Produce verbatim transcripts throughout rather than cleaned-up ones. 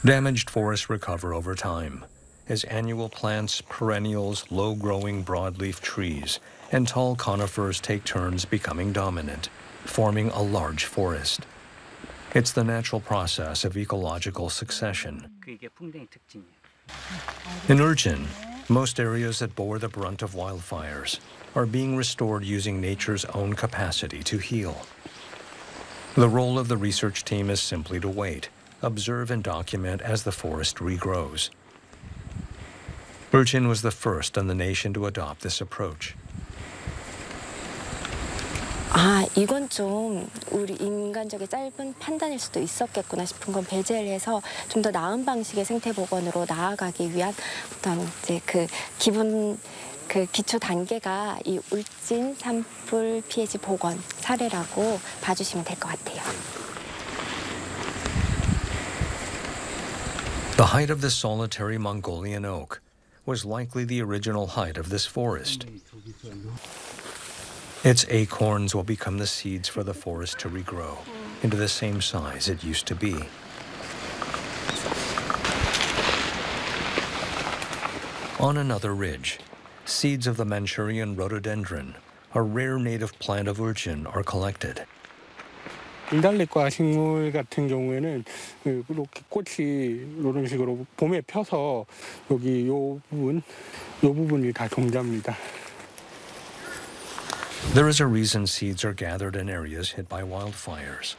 Damaged forests recover over time as annual plants, perennials, low-growing broadleaf trees, and tall conifers take turns becoming dominant, forming a large forest. It's the natural process of ecological succession. In Urchin, most areas that bore the brunt of wildfires are being restored using nature's own capacity to heal. The role of the research team is simply to wait, observe and document as the forest regrows. Urchin was the first in the nation to adopt this approach. 아, 이건 좀 우리 인간적인 짧은 판단일 수도 있었겠구나 싶은 건 배제를 해서 좀 더 나은 방식의 생태 복원으로 나아가기 위한 어떤 이제 그 기본 그 기초 단계가 이 울진 산불 피해지 복원 사례라고 봐주시면 될 것 같아요. The height of this solitary Mongolian oak was likely the original height of this forest. Its acorns will become the seeds for the forest to regrow into the same size it used to be. On another ridge, seeds of the Manchurian rhododendron, a rare native plant of Urchin, are collected. 진달래과 식물 같은 경우에는 이렇게 꽃이 이런 식으로 봄에 펴서 여기 요 부분, 요 부분이 다 종자입니다. There is a reason seeds are gathered in areas hit by wildfires.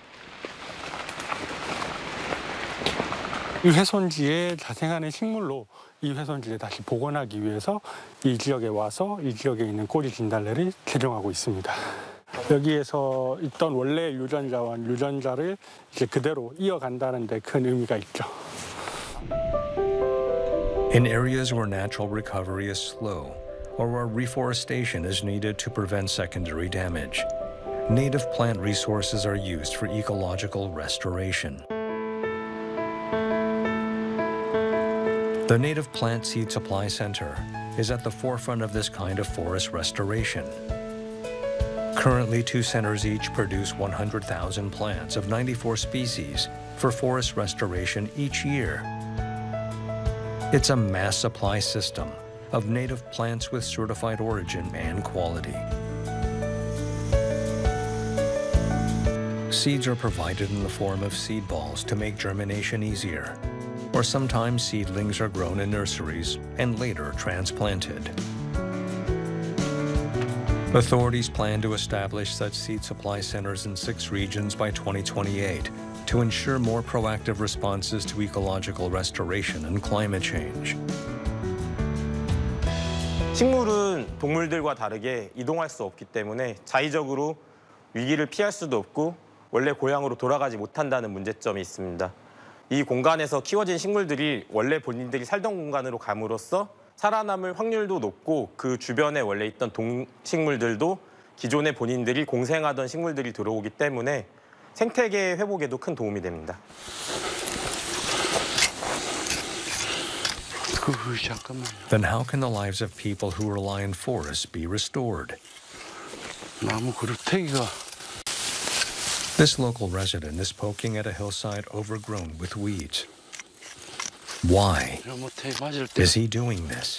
이 훼손지에 자생하는 식물로 이 훼손지를 다시 복원하기 위해서 이 지역에 와서 이 지역에 있는 꼬리 진달래를 개종하고 있습니다. 여기에서 있던 원래 유전자와 유전자를 이제 그대로 이어간다는 데 큰 의미가 있죠. In areas where natural recovery is slow or where reforestation is needed to prevent secondary damage, native plant resources are used for ecological restoration. The Native Plant Seed Supply Center is at the forefront of this kind of forest restoration. Currently, two centers each produce one hundred thousand plants of ninety-four species for forest restoration each year. It's a mass supply system of native plants with certified origin and quality. Seeds are provided in the form of seed balls to make germination easier, or sometimes seedlings are grown in nurseries and later transplanted. Authorities plan to establish such seed supply centers in six regions by twenty twenty-eight to ensure more proactive responses to ecological restoration and climate change. 식물은 동물들과 다르게 이동할 수 없기 때문에 자의적으로 위기를 피할 수도 없고 원래 고향으로 돌아가지 못한다는 문제점이 있습니다. 이 공간에서 키워진 식물들이 원래 본인들이 살던 공간으로 감으로써 살아남을 확률도 높고 그 주변에 원래 있던 동식물들도 기존에 본인들이 공생하던 식물들이 들어오기 때문에 생태계 회복에도 큰 도움이 됩니다. Then how can the lives of people who rely on forests be restored? 나무 그루터기가 This local resident is poking at a hillside overgrown with weeds. Why is he doing this?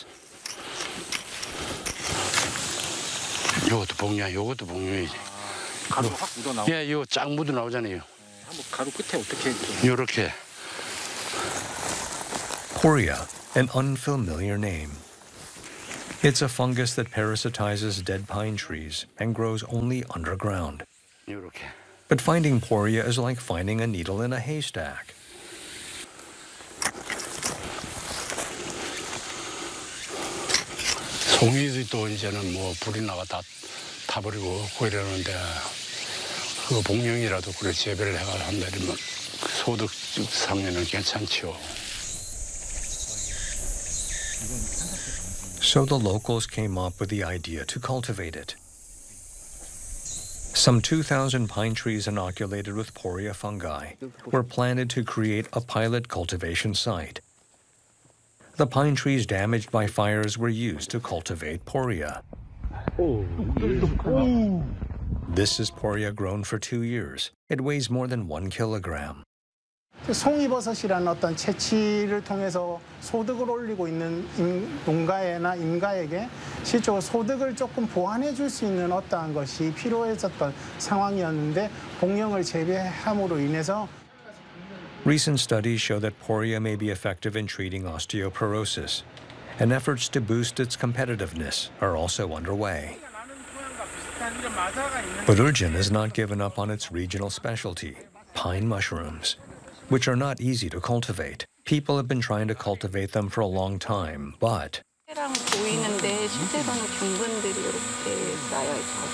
요것도 복류야, 요것도 복류이지. 가루 확 묻어 나오. 예, 요 쫙 묻어 나오잖아요. 한번 가루 끝에 어떻게? 요렇게. Poria, an unfamiliar name. It's a fungus that parasitizes dead pine trees and grows only underground. 요렇게. But finding poria is like finding a needle in a haystack. 송이도 이제는 뭐 불이 나가 다 타버리고 그러는데 그 복령이라도 그래 재배를 해가 한다면 소득상에는 괜찮죠. So the locals came up with the idea to cultivate it. Some two thousand pine trees inoculated with poria fungi were planted to create a pilot cultivation site. The pine trees damaged by fires were used to cultivate poria. This is poria grown for two years. It weighs more than one kilogram. 송이버섯이라는 어떤 채취를 통해서 소득을 올리고 있는 임, 농가에나 임가에게 실제로 소득을 조금 보완해 줄 수 있는 어떠한 것이 필요했었던 상황이었는데 복령을 재배함으로 인해서 Recent studies show that poria may be effective in treating osteoporosis, and efforts to boost its competitiveness are also underway. But Urjin has not given up on its regional specialty, pine mushrooms, which are not easy to cultivate. People have been trying to cultivate them for a long time, but 보이는데 실제로는 균근들이 이렇게 쌓여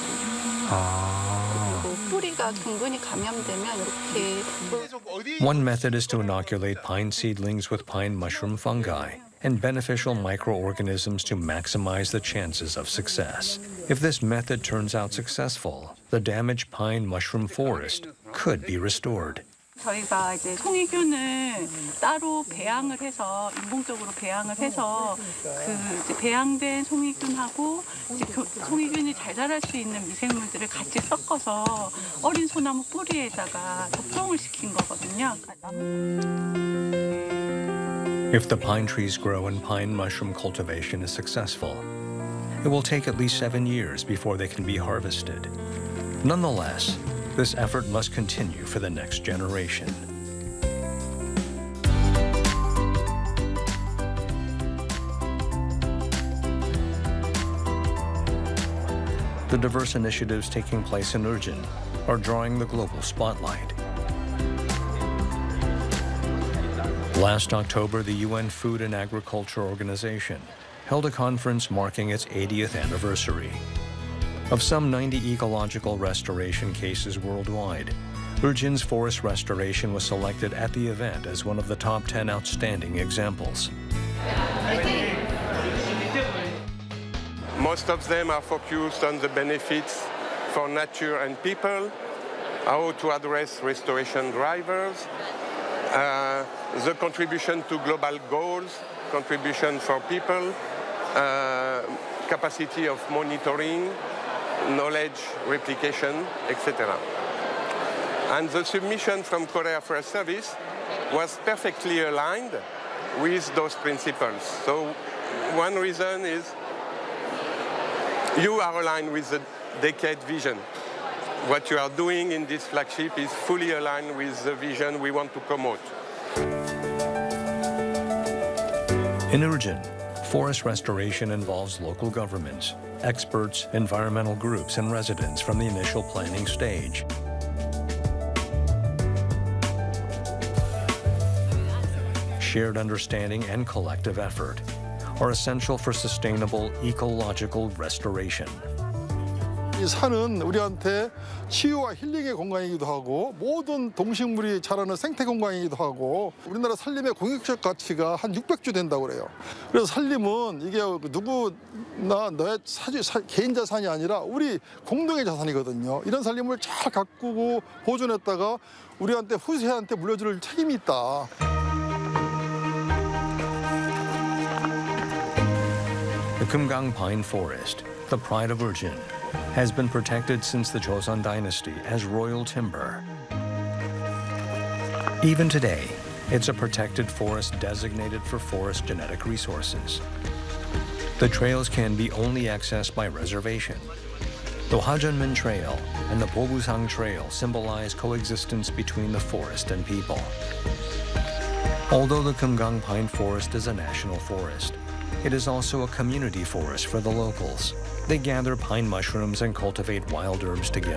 있거든요. 그리고 뿌리가 균근이 감염되면 이렇게. one method is to inoculate pine seedlings with pine mushroom fungi and beneficial microorganisms to maximize the chances of success. If this method turns out successful, the damaged pine mushroom forest could be restored. 저희가 이제 송이균을 따로 배양을 해서 인공적으로 배양을 해서 그 이제 배양된 송이균하고 이제 송이균이 잘 자랄 수 있는 미생물들을 같이 섞어서 어린 소나무 뿌리에다가 접종을 시킨 거거든요. If the pine trees grow and pine mushroom cultivation is successful, it will take at least seven years before they can be harvested. Nonetheless, this effort must continue for the next generation. The diverse initiatives taking place in Urjin are drawing the global spotlight. Last October, the U N Food and Agriculture Organization held a conference marking its eightieth anniversary. Of some ninety ecological restoration cases worldwide, Urjin's forest restoration was selected at the event as one of the top ten outstanding examples. Most of them are focused on the benefits for nature and people, how to address restoration drivers, uh, the contribution to global goals, contribution for people, uh, capacity of monitoring, knowledge replication, et cetera. And the submission from Korea Forest Service was perfectly aligned with those principles. So one reason is you are aligned with the decade vision. What you are doing in this flagship is fully aligned with the vision we want to promote. In Urjin, forest restoration involves local governments, experts, environmental groups, and residents from the initial planning stage. Shared understanding and collective effort are essential for sustainable ecological restoration. 이 산은 우리한테 치유와 힐링의 공간이기도 하고 모든 동식물이 자라는 생태 공간이기도 하고 우리나라 산림의 공익적 가치가 한 육백 조 된다고 그래요. 그래서 산림은 이게 누구나 너의 사지, 사, 개인 자산이 아니라 우리 공동의 자산이거든요. 이런 산림을 잘 가꾸고 보존했다가 우리한테 후세한테 물려줄 책임이 있다. The Kumgang Pine Forest, the pride of Urjin, has been protected since the Joseon dynasty as royal timber. Even today, it's a protected forest designated for forest genetic resources. The trails can be only accessed by reservation. The Hwajeonmin Trail and the Bobusang Trail symbolize coexistence between the forest and people. Although the Kumgang Pine Forest is a national forest, it is also a community forest for the locals. They gather pine mushrooms and cultivate wild herbs together.